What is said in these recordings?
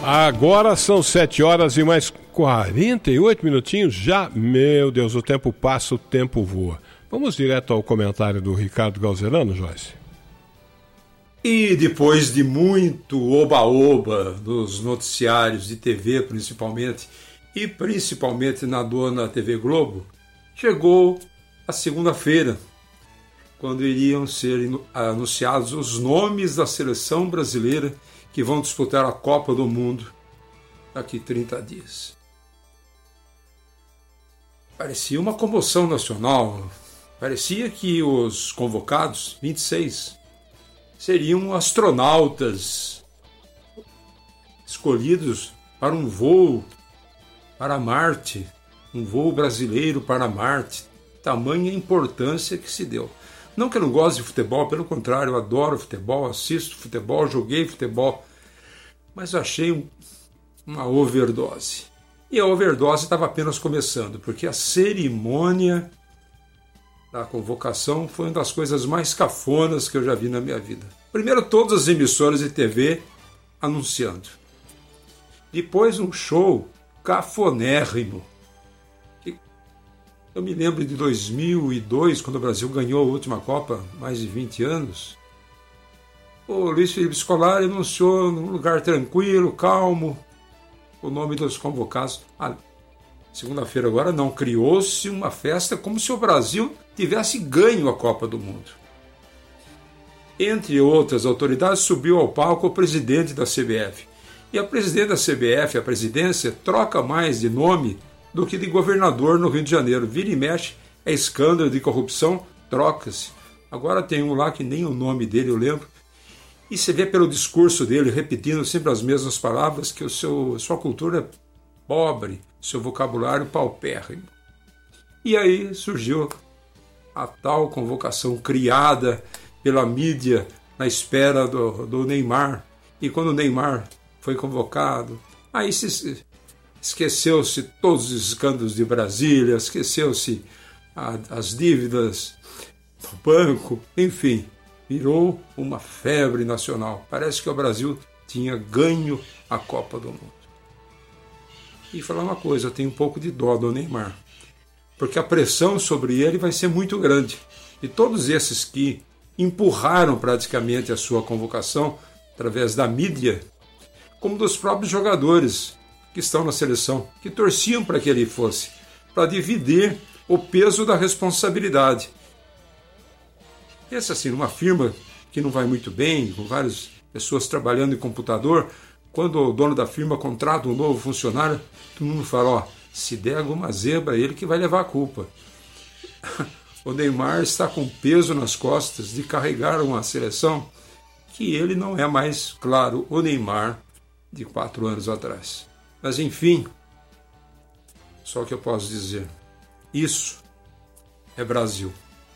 Agora são 7 horas e mais 48 minutinhos já. Meu Deus, o tempo passa, o tempo voa. Vamos direto ao comentário do Ricardo Galzerano, Joyce. E depois de muito oba-oba dos noticiários de TV, principalmente na dona TV Globo, chegou a segunda-feira, quando iriam ser anunciados os nomes da seleção brasileira que vão disputar a Copa do Mundo daqui 30 dias. Parecia uma comoção nacional. Parecia que os convocados, 26, seriam astronautas escolhidos para um voo para Marte, um voo brasileiro para Marte. Tamanha importância que se deu. Não que eu não goste de futebol, pelo contrário, eu adoro futebol, assisto futebol, joguei futebol, mas achei uma overdose. E a overdose estava apenas começando, porque a cerimônia da convocação foi uma das coisas mais cafonas que eu já vi na minha vida. Primeiro, todas as emissoras de TV anunciando. Depois, um show cafonérrimo. Eu me lembro de 2002, quando o Brasil ganhou a última Copa, mais de 20 anos. O Luiz Felipe Scolari anunciou num lugar tranquilo, calmo, o nome dos convocados. Segunda-feira agora não, criou-se uma festa como se o Brasil tivesse ganho a Copa do Mundo. Entre outras autoridades, subiu ao palco o presidente da CBF. E a presidente da CBF, a presidência, troca mais de nome do que de governador no Rio de Janeiro. Vira e mexe, é escândalo de corrupção, troca-se. Agora tem um lá que nem o nome dele eu lembro. E você vê pelo discurso dele, repetindo sempre as mesmas palavras, que sua cultura é pobre, seu vocabulário paupérrimo. E aí surgiu a tal convocação criada pela mídia na espera do Neymar. E quando o Neymar foi convocado, aí esqueceu-se todos os escândalos de Brasília, esqueceu-se as dívidas do banco, enfim, virou uma febre nacional. Parece que o Brasil tinha ganho a Copa do Mundo. E falar uma coisa, eu tenho um pouco de dó do Neymar, porque a pressão sobre ele vai ser muito grande. E todos esses que empurraram praticamente a sua convocação através da mídia, como dos próprios jogadores que estão na seleção, que torciam para que ele fosse, para dividir o peso da responsabilidade. Pensa assim, numa firma que não vai muito bem, com várias pessoas trabalhando em computador, quando o dono da firma contrata um novo funcionário, todo mundo fala, se der alguma zebra, ele que vai levar a culpa. O Neymar está com peso nas costas de carregar uma seleção que ele não é mais, claro, o Neymar de 4 anos atrás. Mas, enfim, só o que eu posso dizer, isso é Brasil.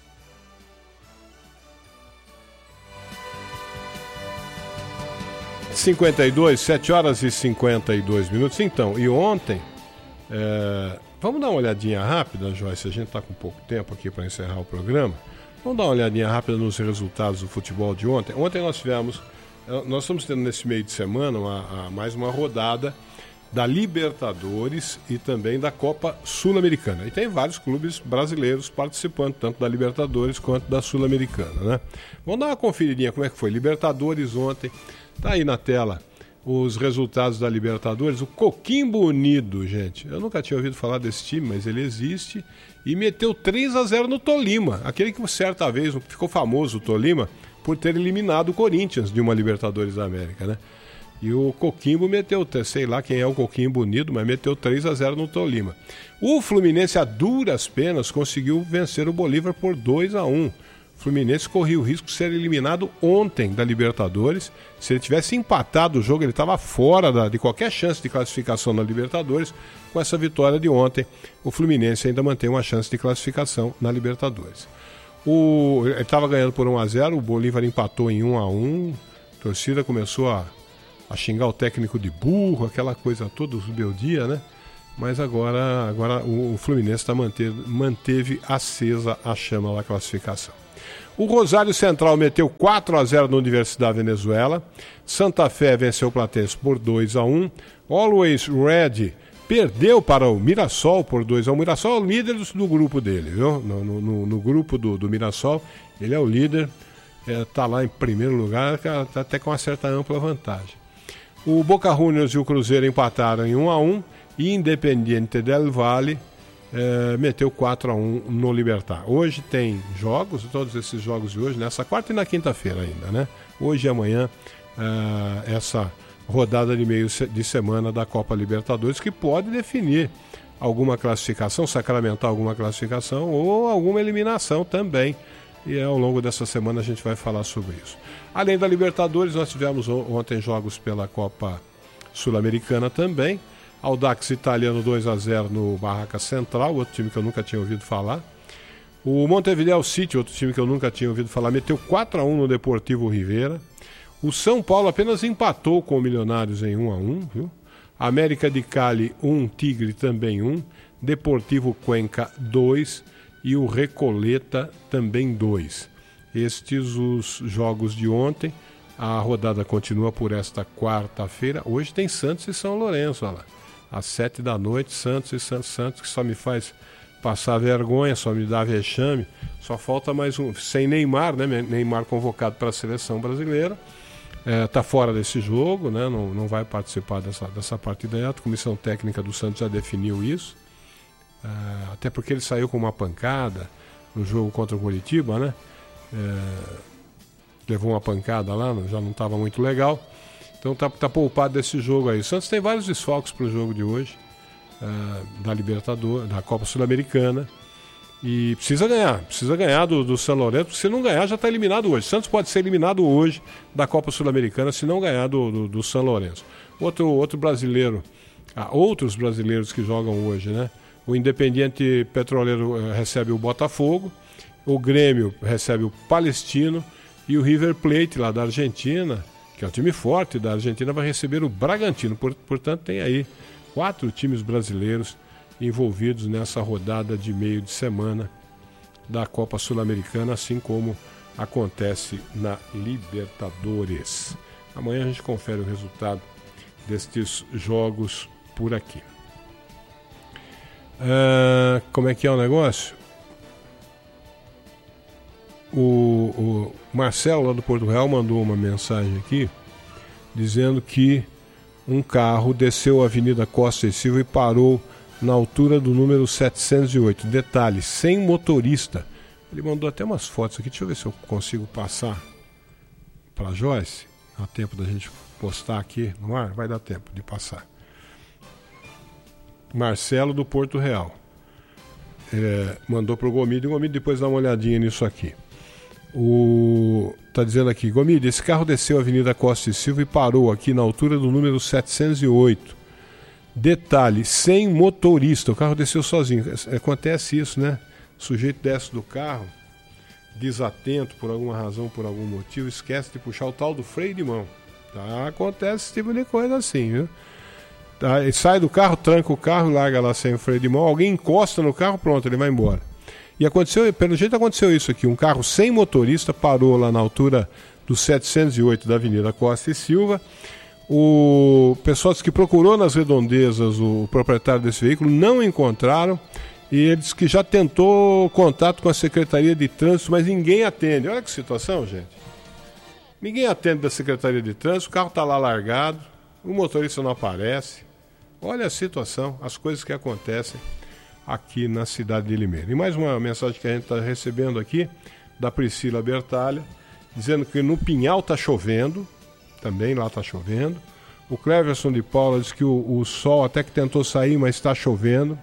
(52, 7 horas e 52 minutos). Então, e ontem, vamos dar uma olhadinha rápida, Joyce, a gente está com pouco tempo aqui para encerrar o programa. Vamos dar uma olhadinha rápida nos resultados do futebol de ontem. Ontem nós estamos tendo nesse meio de semana mais uma rodada da Libertadores e também da Copa Sul-Americana. E tem vários clubes brasileiros participando, tanto da Libertadores quanto da Sul-Americana, né? Vamos dar uma conferidinha como é que foi. Libertadores ontem, tá aí na tela os resultados da Libertadores. O Coquimbo Unido, gente, eu nunca tinha ouvido falar desse time, mas ele existe, e meteu 3-0 no Tolima, aquele que certa vez ficou famoso, o Tolima, por ter eliminado o Corinthians de uma Libertadores da América, né? E o Coquimbo meteu, sei lá quem é o Coquimbo Unido, mas meteu 3-0 no Tolima. O Fluminense, a duras penas, conseguiu vencer o Bolívar por 2-1. O Fluminense corria o risco de ser eliminado ontem da Libertadores. Se ele tivesse empatado o jogo, ele estava fora de qualquer chance de classificação na Libertadores. Com essa vitória de ontem, o Fluminense ainda mantém uma chance de classificação na Libertadores. Ele estava ganhando por 1-0, o Bolívar empatou em 1-1. A torcida começou a xingar o técnico de burro, aquela coisa toda, o meu dia, né? Mas agora o Fluminense manteve acesa a chama da classificação. O Rosário Central meteu 4-0 na Universidade da Venezuela. Santa Fé venceu o Platense por 2-1. Always Red perdeu para o Mirassol por 2-1. O Mirassol é o líder do grupo dele, viu? No grupo do Mirassol, ele é o líder, está lá em primeiro lugar, até com uma certa ampla vantagem. O Boca Juniors e o Cruzeiro empataram em 1-1 e Independiente del Valle meteu 4-1 no Libertad. Hoje tem jogos, todos esses jogos de hoje, nessa quarta e na quinta-feira ainda, né? Hoje e amanhã, essa rodada de meio de semana da Copa Libertadores, que pode definir alguma classificação, sacramentar alguma classificação ou alguma eliminação também. E ao longo dessa semana a gente vai falar sobre isso. Além da Libertadores, nós tivemos ontem jogos pela Copa Sul-Americana também. Audax italiano 2-0 no Barraca Central, outro time que eu nunca tinha ouvido falar. O Montevideo City, outro time que eu nunca tinha ouvido falar, meteu 4-1 no Deportivo Rivera. O São Paulo apenas empatou com o Milionários em 1-1, viu? América de Cali 1, Tigre também 1, Deportivo Cuenca 2 e o Recoleta também 2. Estes os jogos de ontem. A rodada continua por esta quarta-feira. Hoje tem Santos e São Lourenço, olha lá. Às 7 da noite, Santos e Santos, que só me faz passar vergonha, só me dá vexame. Só falta mais um, sem Neymar, né? Neymar convocado para a seleção brasileira. Está fora desse jogo, né? Não vai participar dessa partida. A comissão técnica do Santos já definiu isso. Até porque ele saiu com uma pancada no jogo contra o Coritiba, né? Levou uma pancada lá, já não estava muito legal. Então tá poupado desse jogo aí. O Santos tem vários desfalques para o jogo de hoje, da Libertadores, da Copa Sul-Americana. E precisa ganhar do São Lourenço, porque se não ganhar já está eliminado hoje. O Santos pode ser eliminado hoje da Copa Sul-Americana se não ganhar do São Lourenço. Outro brasileiro, outros brasileiros que jogam hoje, né? O Independiente Petroleiro recebe o Botafogo, o Grêmio recebe o Palestino e o River Plate lá da Argentina, que é um time forte da Argentina, vai receber o Bragantino. Portanto, tem aí 4 times brasileiros envolvidos nessa rodada de meio de semana da Copa Sul-Americana, assim como acontece na Libertadores. Amanhã a gente confere o resultado destes jogos por aqui. Como é que é o negócio? O Marcelo, lá do Porto Real, mandou uma mensagem aqui dizendo que um carro desceu a Avenida Costa e Silva e parou na altura do número 708. Detalhe, sem motorista. Ele mandou até umas fotos aqui. Deixa eu ver se eu consigo passar para a Joyce. Dá tempo da gente postar aqui no ar? Vai dar tempo de passar. Marcelo do Porto Real. Mandou para o Gomide. O Gomide depois dá uma olhadinha nisso aqui. Tá dizendo aqui, Gomide, esse carro desceu a Avenida Costa e Silva e parou aqui na altura do número 708. Detalhe, sem motorista. O carro desceu sozinho. Acontece isso, né? O sujeito desce do carro, desatento por alguma razão, por algum motivo, esquece de puxar o tal do freio de mão. Tá? Acontece esse tipo de coisa assim, viu? Tá? Ele sai do carro, tranca o carro, larga lá sem o freio de mão, alguém encosta no carro, pronto, ele vai embora. E aconteceu, pelo jeito aconteceu isso aqui, um carro sem motorista parou lá na altura do 708 da Avenida Costa e Silva. O pessoal que procurou nas redondezas o proprietário desse veículo não encontraram, e ele disse que já tentou contato com a Secretaria de Trânsito, mas ninguém atende. Olha que situação, gente. Ninguém atende da Secretaria de Trânsito, o carro está lá largado, o motorista não aparece. Olha a situação, as coisas que acontecem aqui na cidade de Limeira. E mais uma mensagem que a gente está recebendo aqui, da Priscila Bertalha, dizendo que no Pinhal está chovendo, também lá está chovendo. O Cleverson de Paula diz que o sol até que tentou sair, mas está chovendo.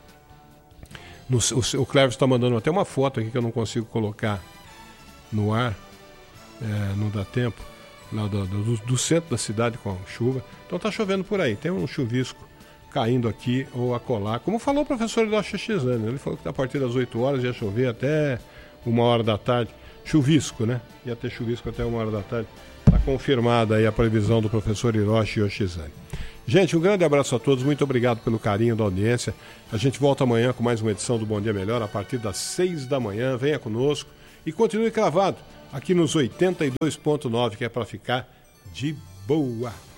O Cleverson está mandando até uma foto aqui que eu não consigo colocar no ar, não dá tempo, lá do centro da cidade com a chuva. Então está chovendo por aí, tem um chuvisco caindo aqui ou acolá, como falou o professor Hiroshi Shizane. Ele falou que a partir das 8 horas ia chover até 1h da tarde, chuvisco, né? Ia ter chuvisco até 1h da tarde. Está confirmada aí a previsão do professor Hiroshi Yoshizane. Gente, um grande abraço a todos, muito obrigado pelo carinho da audiência. A gente volta amanhã com mais uma edição do Bom Dia Melhor a partir das 6 da manhã. Venha conosco e continue cravado aqui nos 82.9, que é para ficar de boa.